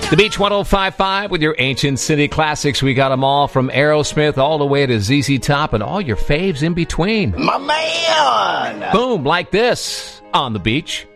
The Beach 105.5 with your ancient city classics. We got them all from Aerosmith all the way to ZZ Top and all your faves in between. My man! Boom, like this on the beach.